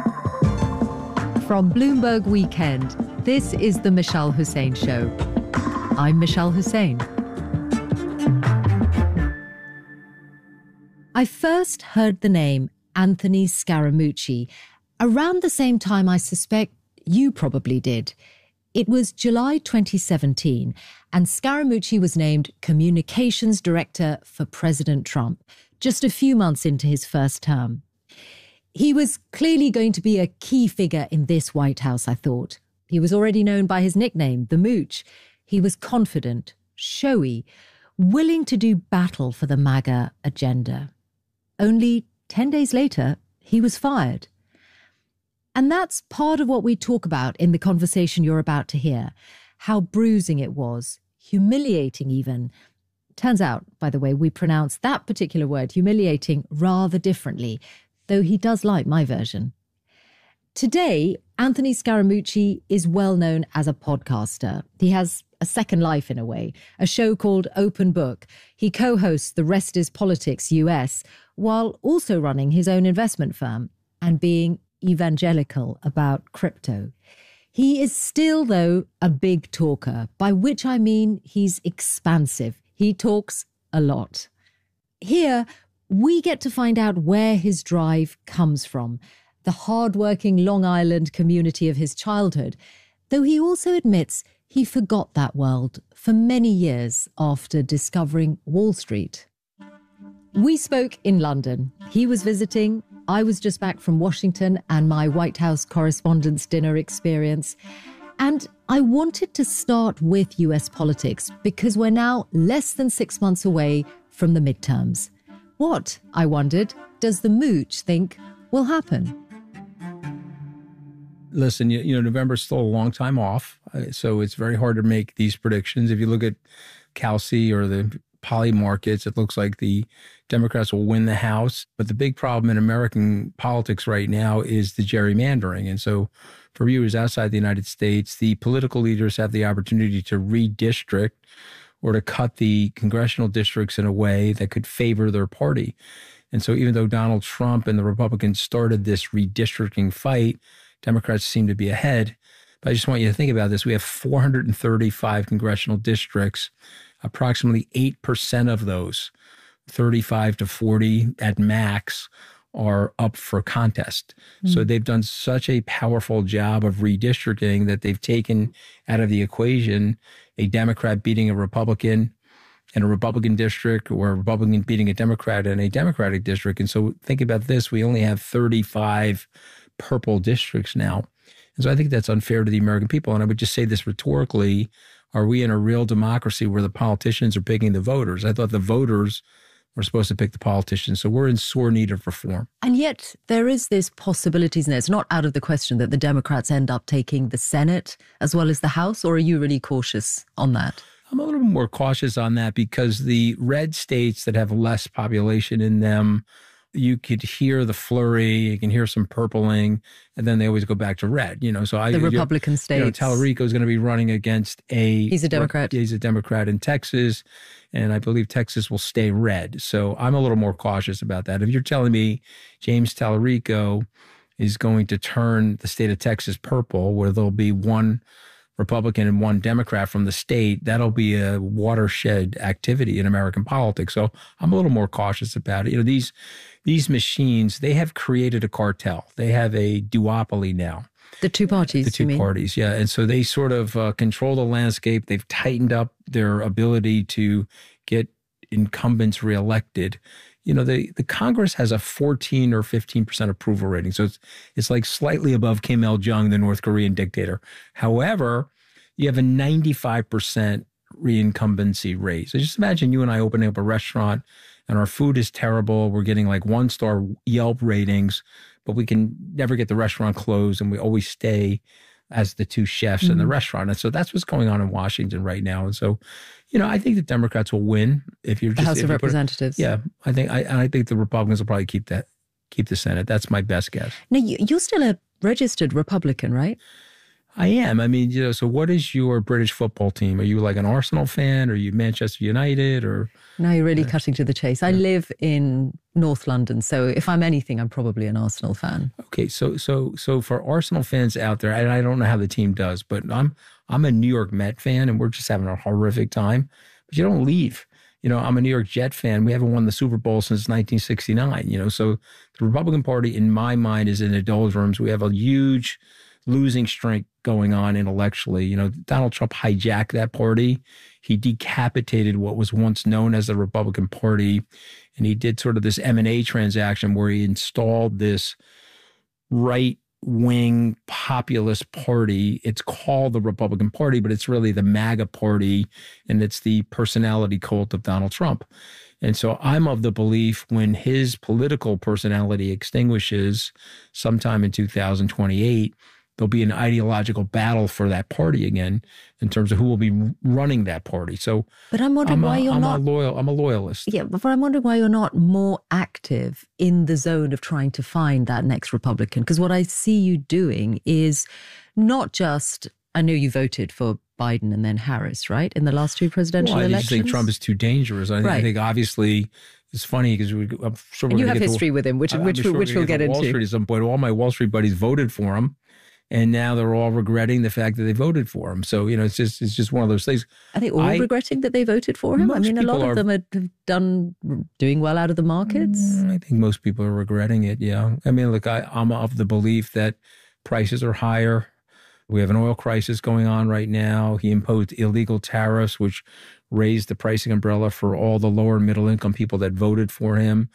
From Bloomberg Weekend, this is the Michelle Hussein Show. I'm Michelle Hussein. I first heard the name Anthony Scaramucci around the same time I suspect you probably did. It was July twenty seventeen, and Scaramucci was named Communications Director for President Trump, just a few months into his first term. He was clearly going to be a key figure in this White House, I thought. He was already known by his nickname, the Mooch. He was confident, showy, willing to do battle for the MAGA agenda. Only ten days later, he was fired. And that's part of what we talk about in the conversation you're about to hear. How bruising it was, humiliating even. Turns out, by the way, we pronounce that particular word, humiliating, rather differently, though he does like my version. Today, Anthony Scaramucci is well known as a podcaster. He has a second life in a way, a show called Open Book. He co-hosts The Rest is Politics U S, while also running his own investment firm and being evangelical about crypto. He is still, though, a big talker, by which I mean he's expansive. He talks a lot. Here, we get to find out where his drive comes from, the hard-working Long Island community of his childhood, though he also admits he forgot that world for many years after discovering Wall Street. We spoke in London. He was visiting, I was just back from Washington and my White House Correspondents' Dinner experience. And I wanted to start with U S politics because we're now less than six months away from the midterms. What, I wondered, does the mooch think will happen? Listen, you, you know, November's still a long time off, uh, so it's very hard to make these predictions. If you look at Calci or the poly markets, it looks like the Democrats will win the House. But the big problem in American politics right now is the gerrymandering. And so for viewers outside the United States, the political leaders have the opportunity to redistrict or to cut the congressional districts in a way that could favor their party. And so even though Donald Trump and the Republicans started this redistricting fight, Democrats seem to be ahead. But I just want you to think about this. We have four hundred thirty-five congressional districts. Approximately eight percent of those, thirty-five to forty at max, are up for contest. Mm. So they've done such a powerful job of redistricting that they've taken out of the equation a Democrat beating a Republican in a Republican district or a Republican beating a Democrat in a Democratic district. And so think about this. We only have thirty-five purple districts now. And so I think that's unfair to the American people. And I would just say this rhetorically, are we in a real democracy where the politicians are picking the voters? I thought the voters were supposed to pick the politicians. So we're in sore need of reform. And yet there is this possibility, isn't it? It's not out of the question that the Democrats end up taking the Senate as well as the House, or are you really cautious on that? I'm a little more cautious on that because the red states that have less population in them, you could hear the flurry, you can hear some purpling, and then they always go back to red. You know, so I the Republican you, states. You know, Tallarico is going to be running against a. He's a Democrat. He's a Democrat in Texas, and I believe Texas will stay red. So I'm a little more cautious about that. If you're telling me James Tallarico is going to turn the state of Texas purple, where there'll be one Republican and one Democrat from the state, that'll be a watershed activity in American politics. So I'm a little more cautious about it. You know, these these machines, they have created a cartel. They have a duopoly now. The two parties, The two you mean? parties, yeah. And so they sort of uh, control the landscape. They've tightened up their ability to get incumbents reelected. You know, the, the Congress has a fourteen or fifteen percent approval rating. So it's, it's like slightly above Kim Il-jung, the North Korean dictator. However, you have a ninety-five percent reincumbency rate. So just imagine you and I opening up a restaurant and our food is terrible. We're getting like one star Yelp ratings, but we can never get the restaurant closed and we always stay as the two chefs mm-hmm. in the restaurant. And so that's what's going on in Washington right now. And so, you know, I think the Democrats will win if you're the just House of put, Representatives. Yeah, I think I, I think the Republicans will probably keep that, keep the Senate. That's my best guess. Now, you're still a registered Republican, right? I am. I mean, you know, so what is your British football team? Are you like an Arsenal fan? Are you Manchester United? Or now you're really uh, cutting to the chase. I yeah. live in North London, so if I'm anything, I'm probably an Arsenal fan. Okay, so so so for Arsenal fans out there, and I don't know how the team does, but I'm I'm a New York Met fan, and we're just having a horrific time. But you don't leave. You know, I'm a New York Jet fan. We haven't won the Super Bowl since nineteen sixty-nine. You know, so the Republican Party, in my mind, is in the doldrums. We have a huge losing streak going on intellectually. You know, Donald Trump hijacked that party. He decapitated what was once known as the Republican Party. And he did sort of this M and A transaction where he installed this right-wing populist party. It's called the Republican Party, but it's really the MAGA party. And it's the personality cult of Donald Trump. And so I'm of the belief when his political personality extinguishes sometime in two thousand twenty-eight, there'll be an ideological battle for that party again in terms of who will be running that party. So, but I'm wondering I'm a, why you're I'm not a loyal. I'm a loyalist. Yeah, but I'm wondering why you're not more active in the zone of trying to find that next Republican. Because what I see you doing is not just. I know you voted for Biden and then Harris, right, in the last two presidential well, I elections. I just think Trump is too dangerous. I, right. think, I think obviously. It's funny because we, I'm sure we're and you gonna have get history to, with him, which I'm which sure which we'll get, get into. Wall Street at some point. All my Wall Street buddies voted for him. And now they're all regretting the fact that they voted for him. So, you know, it's just it's just one of those things. Are they all I, regretting that they voted for him? I mean, a lot of are, them are done doing well out of the markets. I think most people are regretting it, yeah. I mean, look, I, I'm of the belief that prices are higher. We have an oil crisis going on right now. He imposed illegal tariffs, which raised the pricing umbrella for all the lower middle income people that voted for him.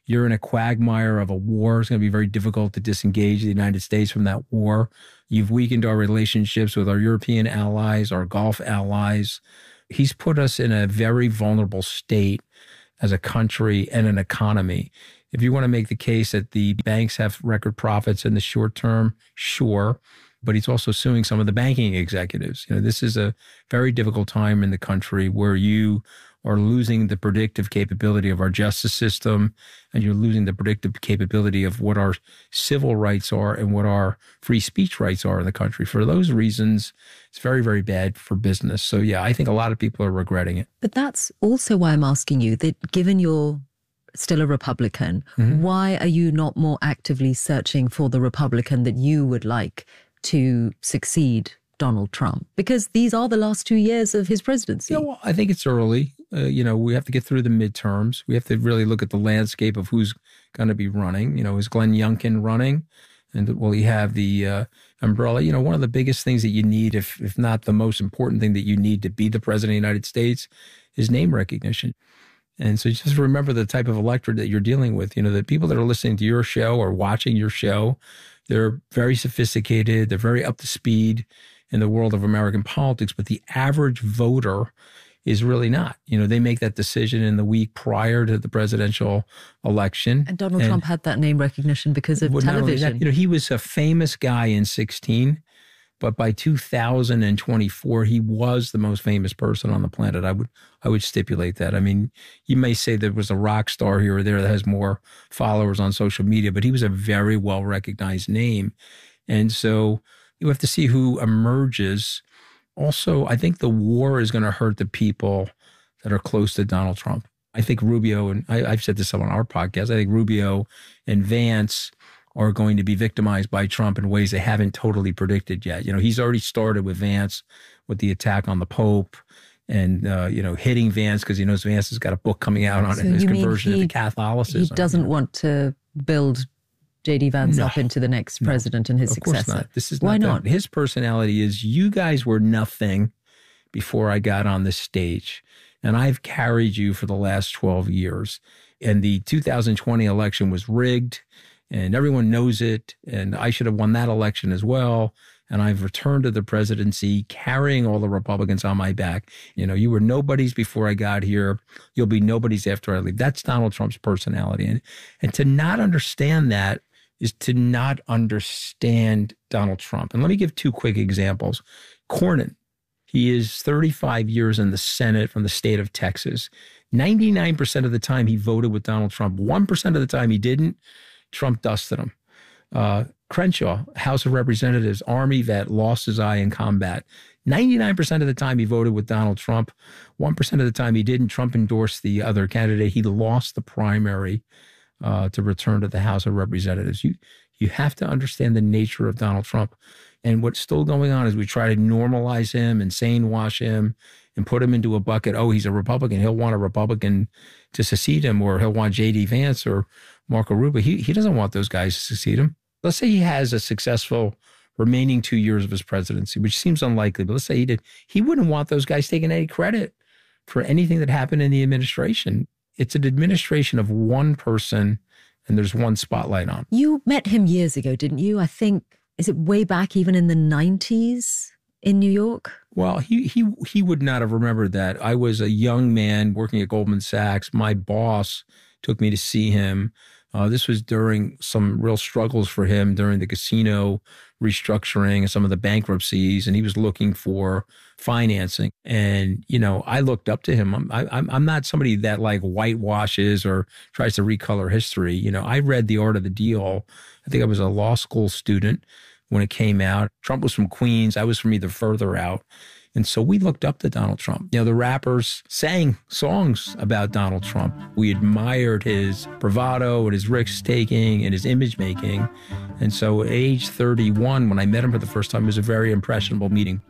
You're in a quagmire of a war. It's going to be very difficult to disengage the United States from that war. You've weakened our relationships with our European allies, our Gulf allies. He's put us in a very vulnerable state as a country and an economy. If you want to make the case that the banks have record profits in the short term, sure. But he's also suing some of the banking executives. You know, this is a very difficult time in the country where you are losing the predictive capability of our justice system, and you're losing the predictive capability of what our civil rights are and what our free speech rights are in the country. For those reasons, it's very, very bad for business. So, yeah, I think a lot of people are regretting it. But that's also why I'm asking you that given you're still a Republican, mm-hmm. why are you not more actively searching for the Republican that you would like to succeed Donald Trump? Because these are the last two years of his presidency. Yeah, well, I think it's early. Uh, you know, we have to get through the midterms. We have to really look at the landscape of who's going to be running. You know, is Glenn Youngkin running? And will he have the uh, umbrella? You know, one of the biggest things that you need, if if not the most important thing that you need to be the president of the United States, is name recognition. And so just remember the type of electorate that you're dealing with. You know, the people that are listening to your show or watching your show, they're very sophisticated. They're very up to speed in the world of American politics. But the average voter is really not. You know, they make that decision in the week prior to the presidential election. And Donald and, Trump had that name recognition because of well, television. That, you know, he was a famous guy in sixteen. But by two thousand twenty-four, he was the most famous person on the planet. I would I would stipulate that. I mean, you may say there was a rock star here or there that has more followers on social media, but he was a very well-recognized name. And so you have to see who emerges. Also, I think the war is going to hurt the people that are close to Donald Trump. I think Rubio, and I, I've said this on our podcast, I think Rubio and Vance are going to be victimized by Trump in ways they haven't totally predicted yet. You know, he's already started with Vance with the attack on the Pope and, uh, you know, hitting Vance because he knows Vance has got a book coming out on so it, his he, conversion into Catholicism. He doesn't you know. want to build J D Vance no, up into the next no, president and his of successor. Course not. This is Why not? not? His personality is, you guys were nothing before I got on this stage, and I've carried you for the last twelve years. And the two thousand twenty election was rigged, and everyone knows it, and I should have won that election as well. And I've returned to the presidency carrying all the Republicans on my back. You know, you were nobodies before I got here. You'll be nobodies after I leave. That's Donald Trump's personality. And, and to not understand that is to not understand Donald Trump. And let me give two quick examples. Cornyn, he is thirty-five years in the Senate from the state of Texas. ninety-nine percent of the time he voted with Donald Trump. one percent of the time he didn't. Trump dusted him. Uh, Crenshaw, House of Representatives, Army vet, lost his eye in combat. ninety-nine percent of the time he voted with Donald Trump. one percent of the time he didn't. Trump endorsed the other candidate. He lost the primary uh, to return to the House of Representatives. You, you have to understand the nature of Donald Trump. And what's still going on is we try to normalize him and sane wash him and put him into a bucket. Oh, he's a Republican. He'll want a Republican to succeed him, or he'll want J D Vance or Marco Rubio. He, he doesn't want those guys to succeed him. Let's say he has a successful remaining two years of his presidency, which seems unlikely, but let's say he did. He wouldn't want those guys taking any credit for anything that happened in the administration. It's an administration of one person, and there's one spotlight on. You met him years ago, didn't you? I think, is it way back even in the nineties in New York? Well, he he he would not have remembered that. I was a young man working at Goldman Sachs. My boss took me to see him. Uh, this was during some real struggles for him during the casino restructuring and some of the bankruptcies, and he was looking for financing. And, you know, I looked up to him. I'm, I, I'm not somebody that like whitewashes or tries to recolor history. You know, I read The Art of the Deal. I think I was a law school student when it came out. Trump was from Queens. I was from either further out. And so we looked up to Donald Trump. You know, the rappers sang songs about Donald Trump. We admired his bravado and his risk-taking and his image-making. And so at age thirty-one, when I met him for the first time, it was a very impressionable meeting.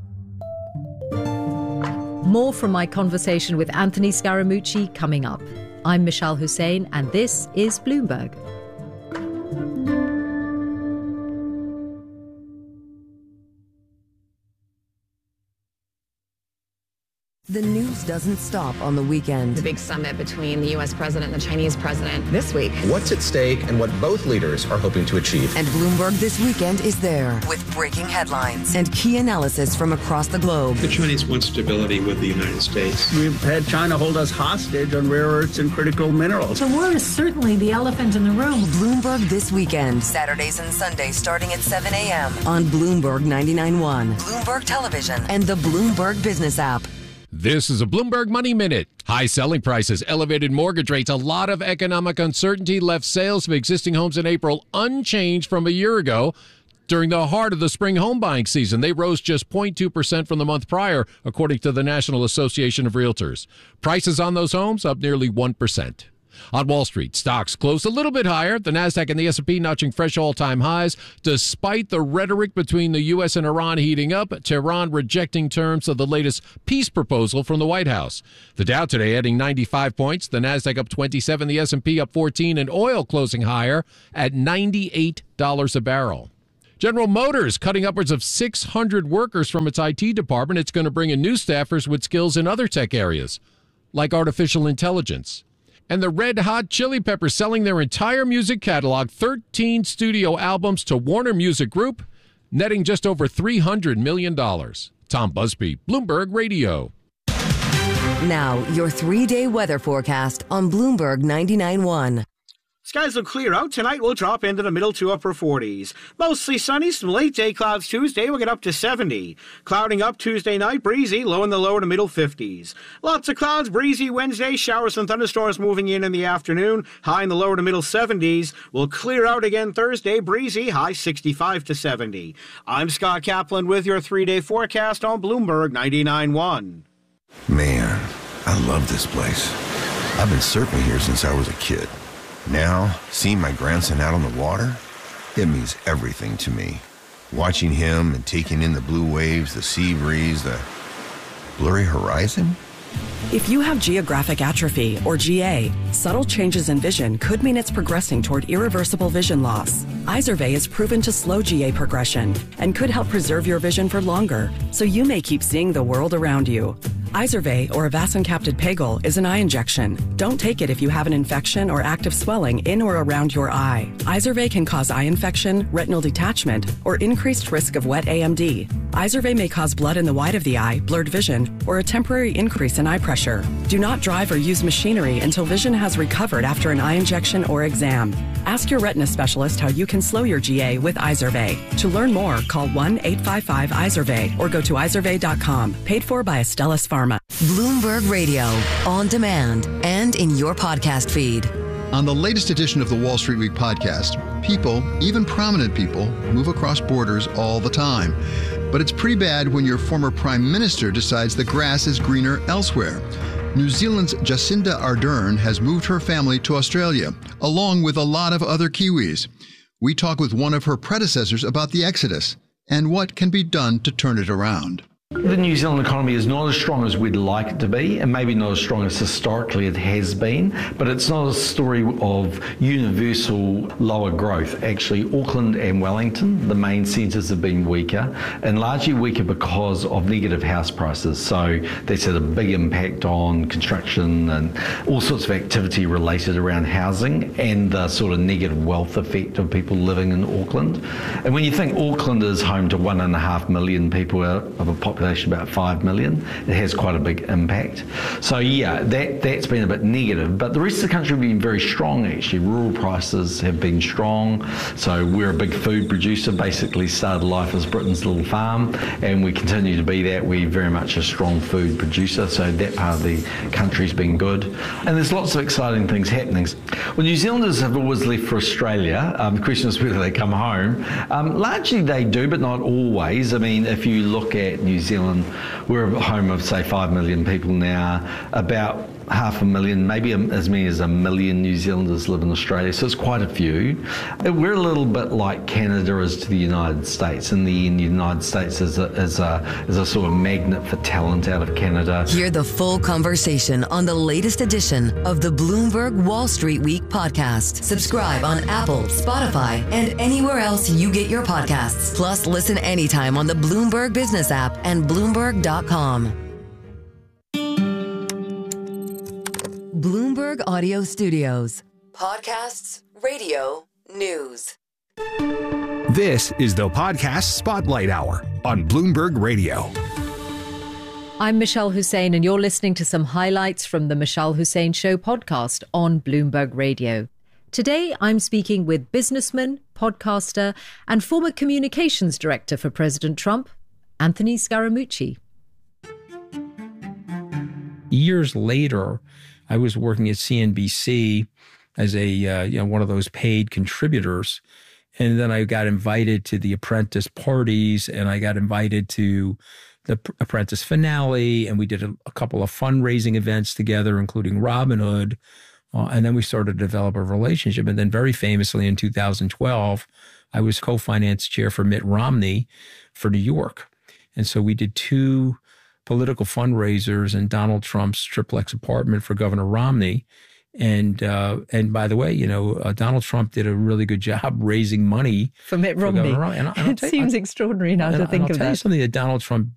More from my conversation with Anthony Scaramucci coming up. I'm Michelle Hussein, and this is Bloomberg. The news doesn't stop on the weekend. The big summit between the U S president and the Chinese president this week. What's at stake and what both leaders are hoping to achieve. And Bloomberg This Weekend is there with breaking headlines and key analysis from across the globe. The Chinese want stability with the United States. We've had China hold us hostage on rare earths and critical minerals. The war is certainly the elephant in the room. Bloomberg This Weekend, Saturdays and Sundays starting at seven a.m. on Bloomberg ninety-nine point one, Bloomberg Television, and the Bloomberg Business app. This is a Bloomberg Money Minute. High selling prices, elevated mortgage rates, a lot of economic uncertainty left sales of existing homes in April unchanged from a year ago. During the heart of the spring home buying season, they rose just zero point two percent from the month prior, according to the National Association of Realtors. Prices on those homes up nearly one percent. On Wall Street, stocks closed a little bit higher, the Nasdaq and the S and P notching fresh all-time highs, despite the rhetoric between the U S and Iran heating up, Tehran rejecting terms of the latest peace proposal from the White House. The Dow today adding ninety-five points, the Nasdaq up twenty-seven, the S and P up fourteen, and oil closing higher at ninety-eight dollars a barrel. General Motors cutting upwards of six hundred workers from its I T department. It's going to bring in new staffers with skills in other tech areas, like artificial intelligence. And the Red Hot Chili Peppers selling their entire music catalog, thirteen studio albums, to Warner Music Group, netting just over three hundred million dollars. Tom Busby, Bloomberg Radio. Now, your three-day weather forecast on Bloomberg ninety-nine point one. Skies will clear out. Tonight we'll drop into the middle to upper forties. Mostly sunny, some late day clouds Tuesday. We'll get up to seventy. Clouding up Tuesday night, breezy, low in the lower to middle fifties. Lots of clouds, breezy Wednesday. Showers and thunderstorms moving in in the afternoon. High in the lower to middle seventies. We'll clear out again Thursday, breezy, high sixty-five to seventy. I'm Scott Kaplan with your three-day forecast on Bloomberg ninety-nine point one. Man, I love this place. I've been surfing here since I was a kid. Now, seeing my grandson out on the water, it means everything to me. Watching him and taking in the blue waves, the sea breeze, the blurry horizon. If you have geographic atrophy, or G A, subtle changes in vision could mean it's progressing toward irreversible vision loss. Izervay is proven to slow G A progression and could help preserve your vision for longer, so you may keep seeing the world around you. Izervay, or avacincaptad pegol, is an eye injection. Don't take it if you have an infection or active swelling in or around your eye. Izervay can cause eye infection, retinal detachment, or increased risk of wet A M D. Izervay may cause blood in the white of the eye, blurred vision, or a temporary increase in eye pressure. Do not drive or use machinery until vision has recovered after an eye injection or exam. Ask your retina specialist how you can slow your G A with Izervay. To learn more, call one eight five five Izervay or go to izervay dot com. Paid for by Astellas Pharma. Bloomberg Radio, on demand and in your podcast feed. On the latest edition of the Wall Street Week podcast, people, even prominent people, move across borders all the time. But it's pretty bad when your former prime minister decides the grass is greener elsewhere. New Zealand's Jacinda Ardern has moved her family to Australia, along with a lot of other Kiwis. We talk with one of her predecessors about the exodus and what can be done to turn it around. The New Zealand economy is not as strong as we'd like it to be, and maybe not as strong as historically it has been, but it's not a story of universal lower growth. Actually, Auckland and Wellington, the main centres, have been weaker, and largely weaker because of negative house prices. So that's had a big impact on construction and all sorts of activity related around housing and the sort of negative wealth effect of people living in Auckland. And when you think Auckland is home to one and a half million people out of a population about five million, it has quite a big impact. So yeah, that, that's been a bit negative, but the rest of the country have been very strong actually. Rural prices have been strong, so we're a big food producer, basically started life as Britain's little farm, and we continue to be that. We're very much a strong food producer, so that part of the country's been good. And there's lots of exciting things happening. Well, New Zealanders have always left for Australia. Um, the question is whether they come home. Um, largely they do, but not always. I mean, if you look at New Zealand, we're a home of, say, five million people now. About half a million, maybe as many as a million New Zealanders live in Australia, so it's quite a few. We're a little bit like Canada is to the United States. In the end, the United States is a, is a, is a sort of magnet for talent out of Canada. Hear the full conversation on the latest edition of the Bloomberg Wall Street Week podcast. Subscribe on Apple, Spotify, and anywhere else you get your podcasts. Plus, listen anytime on the Bloomberg Business app and Bloomberg dot com. Bloomberg Audio Studios. Podcasts, radio, news. This is the Podcast Spotlight Hour on Bloomberg Radio. I'm Michelle Hussein, and you're listening to some highlights from the Michelle Hussein Show podcast on Bloomberg Radio. Today, I'm speaking with businessman, podcaster, and former communications director for President Trump, Anthony Scaramucci. Years later, I was working at C N B C as a uh, you know one of those paid contributors, and then I got invited to the Apprentice parties, and I got invited to the Apprentice finale, and we did a, a couple of fundraising events together, including Robinhood. Uh, and then we started to develop a relationship. And then very famously in two thousand twelve, I was co-finance chair for Mitt Romney for New York. And so we did two political fundraisers in Donald Trump's triplex apartment for Governor Romney. And uh, and by the way, you know, uh, Donald Trump did a really good job raising money for Mitt for Romney. Romney. And, and it seems you, extraordinary now and, to think and I'll of tell that. you something that Donald Trump